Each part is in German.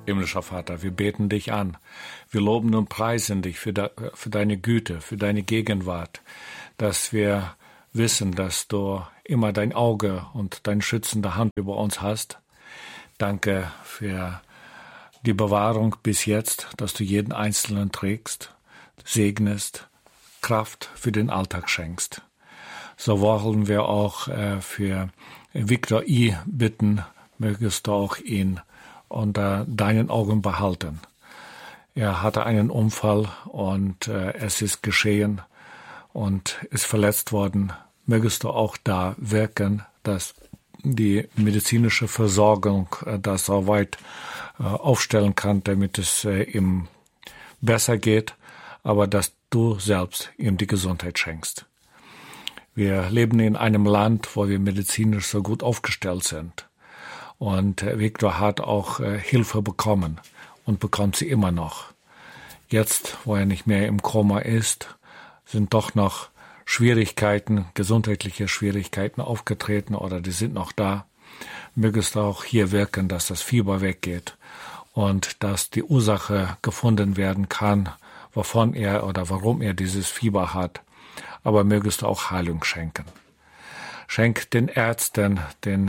Himmlischer Vater, wir beten dich an. Wir loben und preisen dich für deine Güte, für deine Gegenwart, dass wir wissen, dass du immer dein Auge und deine schützende Hand über uns hast. Danke für die Bewahrung bis jetzt, dass du jeden Einzelnen trägst, segnest, Kraft für den Alltag schenkst. So wollen wir auch für Viktor I. bitten, mögest du auch ihn unter deinen Augen behalten. Er hatte einen Unfall und es ist geschehen und ist verletzt worden. Mögest du auch da wirken, dass die medizinische Versorgung das so weit aufstellen kann, damit es ihm besser geht, aber dass du selbst ihm die Gesundheit schenkst. Wir leben in einem Land, wo wir medizinisch so gut aufgestellt sind. Und Viktor hat auch Hilfe bekommen und bekommt sie immer noch. Jetzt, wo er nicht mehr im Koma ist, sind doch noch Schwierigkeiten, gesundheitliche Schwierigkeiten aufgetreten oder die sind noch da. Mögest du auch hier wirken, dass das Fieber weggeht und dass die Ursache gefunden werden kann, wovon er oder warum er dieses Fieber hat. Aber mögest du auch Heilung schenken. Schenk den Ärzten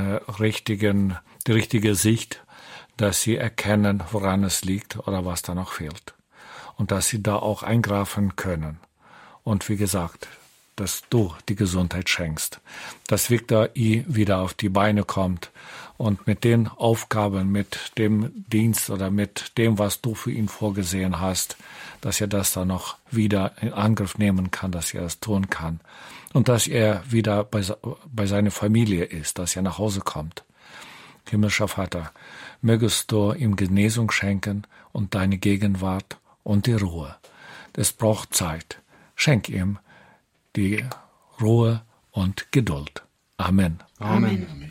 die richtige Sicht, dass sie erkennen, woran es liegt oder was da noch fehlt. Und dass sie da auch eingreifen können. Und wie gesagt, dass du die Gesundheit schenkst. Dass Viktor I. wieder auf die Beine kommt und mit den Aufgaben, mit dem Dienst oder mit dem, was du für ihn vorgesehen hast, dass er das dann noch wieder in Angriff nehmen kann, dass er es tun kann. Und dass er wieder bei seiner Familie ist, dass er nach Hause kommt. Himmlischer Vater, mögest du ihm Genesung schenken und deine Gegenwart und die Ruhe. Es braucht Zeit. Schenk ihm die Ruhe und Geduld. Amen. Amen.